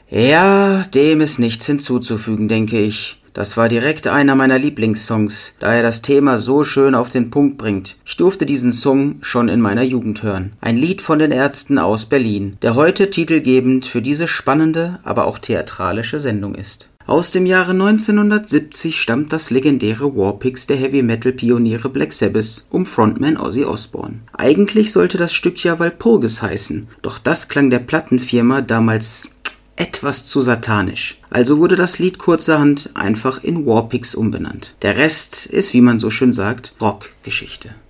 Ja, dem ist nichts hinzuzufügen, denke ich. Das war direkt einer meiner Lieblingssongs, da er das Thema so schön auf den Punkt bringt. Ich durfte diesen Song schon in meiner Jugend hören. Ein Lied von den Ärzten aus Berlin, der heute titelgebend für diese spannende, aber auch theatralische Sendung ist. Aus dem Jahre 1970 stammt das legendäre Warpix der Heavy-Metal-Pioniere Black Sabbath um Frontman Ozzy Osbourne. Eigentlich sollte das Stück ja Walpurgis heißen, doch das klang der Plattenfirma damals etwas zu satanisch. Also wurde das Lied kurzerhand einfach in Warpix umbenannt. Der Rest ist, wie man so schön sagt, Rockgeschichte.